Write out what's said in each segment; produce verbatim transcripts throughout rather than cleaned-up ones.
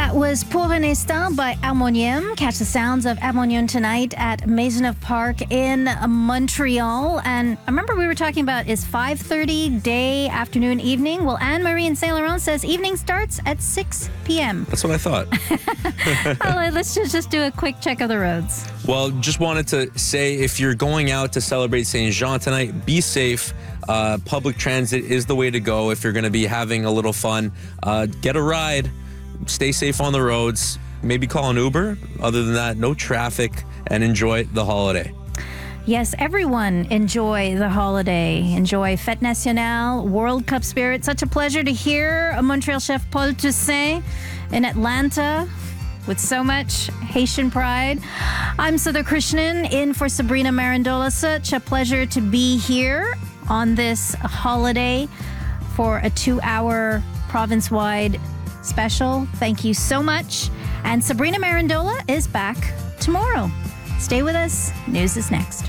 That was Pour un Instant by Harmonium. Catch the sounds of Harmonium tonight at Maisonneuve Park in Montreal. And I remember we were talking about is five thirty day, afternoon, evening? Well, Anne-Marie in Saint Laurent says evening starts at six p.m. That's what I thought. Well, let's just, just do a quick check of the roads. Well, just wanted to say if you're going out to celebrate Saint Jean tonight, be safe. Uh, public transit is the way to go if you're going to be having a little fun. Uh, get a ride. Stay safe on the roads. Maybe call an Uber. Other than that, no traffic, and enjoy the holiday. Yes, everyone enjoy the holiday. Enjoy Fête Nationale, World Cup spirit. Such a pleasure to hear a Montreal chef Paul Toussaint in Atlanta with so much Haitian pride. I'm Sudha Krishnan in for Sabrina Marandola. Such a pleasure to be here on this holiday for a two-hour province-wide special. Thank you so much. And Sabrina Marandola is back tomorrow. Stay with us. News is next.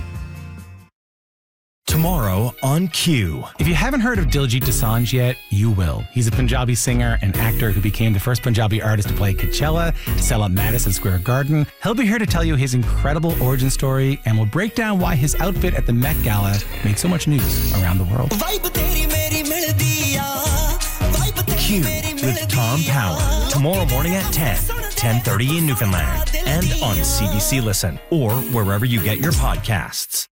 Tomorrow on Q. If you haven't heard of Diljit Dosanjh yet, you will. He's a Punjabi singer and actor who became the first Punjabi artist to play Coachella, to sell out Madison Square Garden. He'll be here to tell you his incredible origin story, and will break down why his outfit at the Met Gala made so much news around the world. Q with Tom Power. Tomorrow morning at ten, ten thirty in Newfoundland. And on C B C Listen, or wherever you get your podcasts.